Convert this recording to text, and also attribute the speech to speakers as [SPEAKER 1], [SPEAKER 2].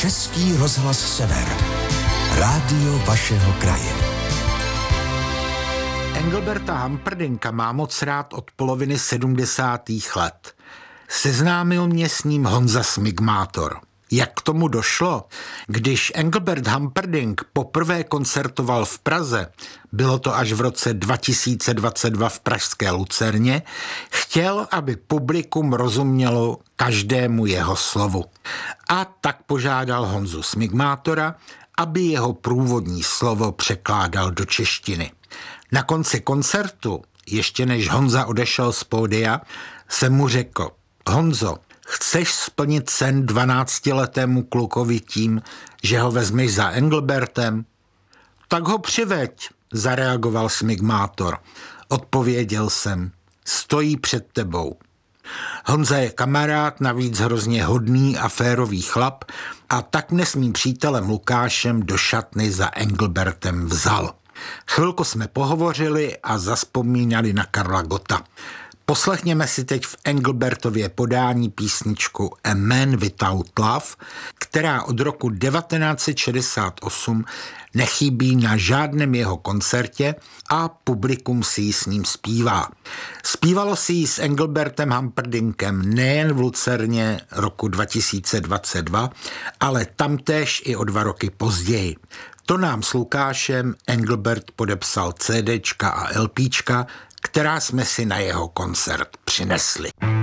[SPEAKER 1] Český rozhlas Sever. Rádio vašeho kraje.
[SPEAKER 2] Engelberta Humperdincka mám moc rád od poloviny 70. let. Seznámil mě s ním Honza Smigmátor. Jak k tomu došlo? Když Engelbert Humperdinck poprvé koncertoval v Praze, bylo to až v roce 2022 v pražské Lucerně, chtěl, aby publikum rozumělo každému jeho slovu. A tak požádal Honzu Smigmátora, aby jeho průvodní slovo překládal do češtiny. Na konci koncertu, ještě než Honza odešel z pódia, jsem mu řekl: Honzo, chceš splnit sen 12letému klukovi tím, že ho vezmeš za Engelbertem? Tak ho přiveď, zareagoval Smigmátor. Odpověděl jsem: stojí před tebou. Honza je kamarád, navíc hrozně hodný a férový chlap, a tak mne s mým přítelem Lukášem do šatny za Engelbertem vzal. Chvilku jsme pohovořili a zazpomínali na Karla Gotta. Poslechněme si teď v Engelbertově podání písničku A Man Without Love, která od roku 1968 nechybí na žádném jeho koncertě a publikum si ji s ním zpívá. Zpívalo si ji s Engelbertem Humperdinkem nejen v Lucerně roku 2022, ale tamtéž i o 2 roky později. To nám s Lukášem Engelbert podepsal CDčka a LPčka, která jsme si na jeho koncert přinesli.